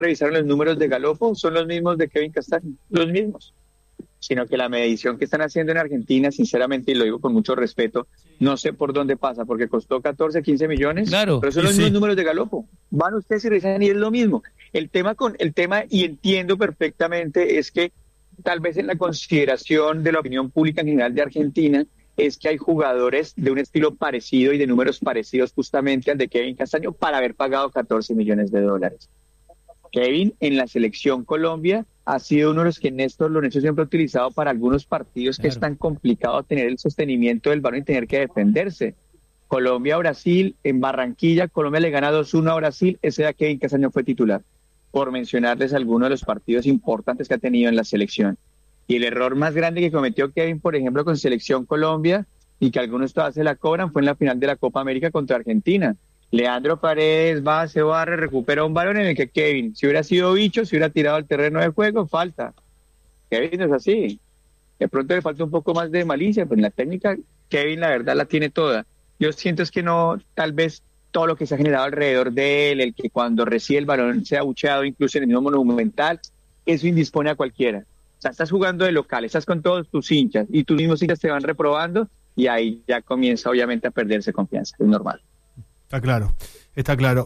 revisaron los números de Galopo, son los mismos de Kevin Castaño, los mismos. Sino que la medición que están haciendo en Argentina, sinceramente, y lo digo con mucho respeto, no sé por dónde pasa, porque costó 14, 15 millones, Claro, pero son los mismos números de Galopo. Van ustedes y revisan y es lo mismo. El tema, y entiendo perfectamente, es que tal vez en la consideración de la opinión pública en general de Argentina, es que hay jugadores de un estilo parecido y de números parecidos justamente al de Kevin Castaño para haber pagado 14 millones de dólares. Kevin en la selección Colombia ha sido uno de los que Néstor Lorenzo siempre ha utilizado para algunos partidos que es tan complicado tener el sostenimiento del balón y tener que defenderse. Colombia-Brasil, en Barranquilla, Colombia le gana 2-1 a Brasil, ese día Kevin Castaño fue titular, por mencionarles algunos de los partidos importantes que ha tenido en la selección. Y el error más grande que cometió Kevin, por ejemplo, con Selección Colombia, y que algunos todavía se la cobran, fue en la final de la Copa América contra Argentina. Leandro Paredes va, se barre, recupera un balón en el que Kevin, si hubiera sido bicho, si hubiera tirado al terreno de juego, falta. Kevin no es así. De pronto le falta un poco más de malicia, pero en la técnica Kevin la verdad la tiene toda. Yo siento es que no, tal vez todo lo que se ha generado alrededor de él, el que cuando recibe el balón sea abucheado incluso en el mismo Monumental, eso indispone a cualquiera. O sea, estás jugando de local, estás con todos tus hinchas y tus mismos hinchas te van reprobando y ahí ya comienza obviamente a perderse confianza, es normal. Está claro, está claro.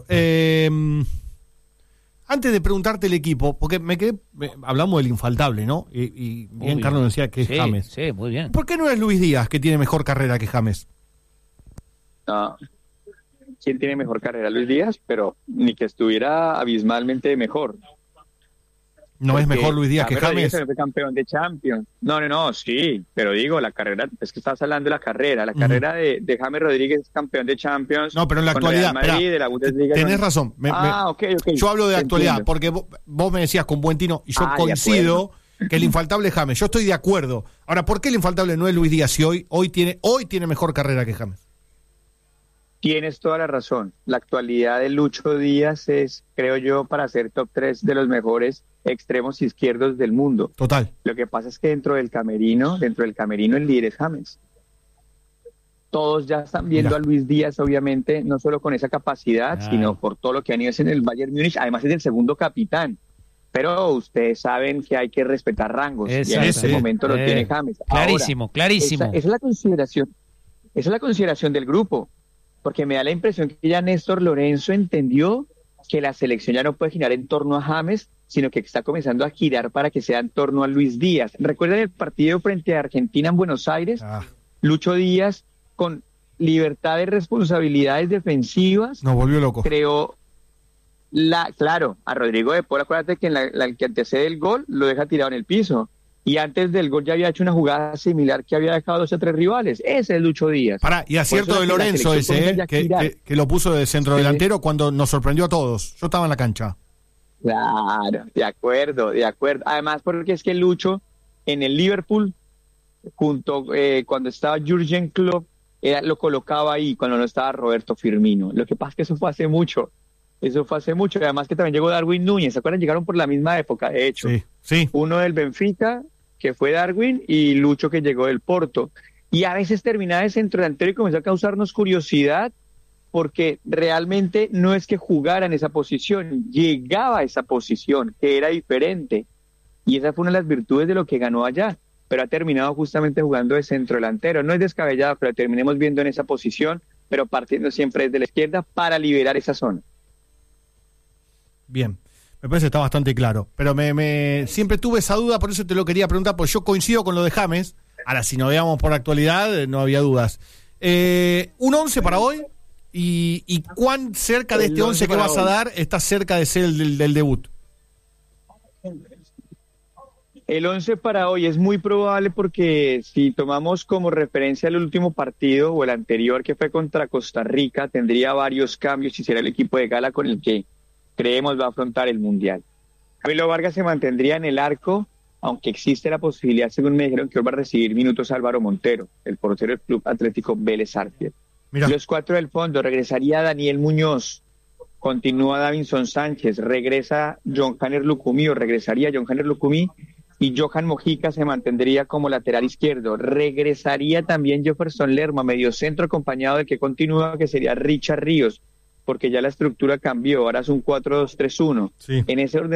Antes de preguntarte el equipo, porque hablamos del infaltable, ¿no? Y bien Carlos decía que es James. Sí, muy bien. ¿Por qué no es Luis Díaz que tiene mejor carrera que James? No. ¿Quién tiene mejor carrera? Luis Díaz, pero ni que estuviera abismalmente mejor. ¿No es mejor Luis Díaz que James? Fue campeón de Champions. No, sí, pero digo, la carrera, es que estás hablando de la carrera. La carrera de James Rodríguez es campeón de Champions. No, pero en la actualidad, Madrid, de la Bundesliga, tenés razón. Okay. Yo hablo de actualidad, Entiendo. porque vos me decías con buen tino, y yo coincido que el infaltable es James. Yo estoy de acuerdo. Ahora, ¿por qué el infaltable no es Luis Díaz si hoy tiene mejor carrera que James? Tienes toda la razón. La actualidad de Lucho Díaz es, creo yo, para ser top 3 de los mejores extremos izquierdos del mundo. Total. Lo que pasa es que dentro del camerino el líder es James. Todos ya están viendo a Luis Díaz, obviamente, no solo con esa capacidad, sino por todo lo que han ido en el Bayern Múnich. Además es el segundo capitán. Pero ustedes saben que hay que respetar rangos. Y en este momento lo tiene James. Clarísimo, Ahora, clarísimo. Esa es la consideración. Esa es la consideración del grupo. Porque me da la impresión que ya Néstor Lorenzo entendió que la selección ya no puede girar en torno a James, sino que está comenzando a girar para que sea en torno a Luis Díaz. ¿Recuerdan el partido frente a Argentina en Buenos Aires? Lucho Díaz, con libertad de responsabilidades defensivas, nos volvió loco. Creó a Rodrigo de Paul, acuérdate que el que antecede el gol lo deja tirado en el piso. Y antes del gol ya había hecho una jugada similar que había dejado 2 o 3 rivales. Ese es Lucho Díaz. Y acierto de Lorenzo ese, que lo puso de centro delantero cuando nos sorprendió a todos. Yo estaba en la cancha. Claro, de acuerdo. Además, porque es que Lucho en el Liverpool, cuando estaba Jürgen Klopp, lo colocaba ahí cuando no estaba Roberto Firmino. Lo que pasa es que eso fue hace mucho. Además que también llegó Darwin Núñez. ¿Se acuerdan? Llegaron por la misma época, de hecho. Sí. Uno del Benfica, que fue Darwin, y Lucho, que llegó del Porto. Y a veces terminaba de centro delantero y comenzó a causarnos curiosidad, porque realmente no es que jugara en esa posición, llegaba a esa posición, que era diferente. Y esa fue una de las virtudes de lo que ganó allá. Pero ha terminado justamente jugando de centro delantero. No es descabellado, pero terminemos viendo en esa posición, pero partiendo siempre desde la izquierda para liberar esa zona. Bien, me parece que está bastante claro, pero siempre tuve esa duda, por eso te lo quería preguntar, porque yo coincido con lo de James. Ahora, si nos veamos por actualidad, no había dudas. ¿Un 11 para hoy? ¿Y cuán cerca de este 11 que vas a dar está cerca de ser el del debut? El 11 para hoy es muy probable porque si tomamos como referencia el último partido o el anterior que fue contra Costa Rica, tendría varios cambios y será el equipo de gala con el que creemos va a afrontar el Mundial. Camilo Vargas se mantendría en el arco, aunque existe la posibilidad, según me dijeron, que hoy va a recibir minutos Álvaro Montero, el portero del Club Atlético Vélez Sarsfield. Los 4 del fondo, regresaría Daniel Muñoz, continúa Davinson Sánchez, regresa John Hanner Lucumí, y Johan Mojica se mantendría como lateral izquierdo. Regresaría también Jefferson Lerma, mediocentro, acompañado del que continúa, que sería Richard Ríos. porque ya la estructura cambió, ahora es un 4-2-3-1. Sí. En ese orden